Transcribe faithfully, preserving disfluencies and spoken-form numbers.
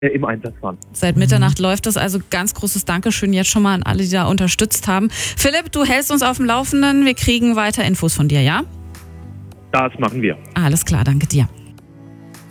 äh, im Einsatz waren. Seit Mitternacht mhm. läuft das, also ganz großes Dankeschön jetzt schon mal an alle, die da unterstützt haben. Philipp, du hältst uns auf dem Laufenden, wir kriegen weiter Infos von dir, ja? Das machen wir. Alles klar, danke dir.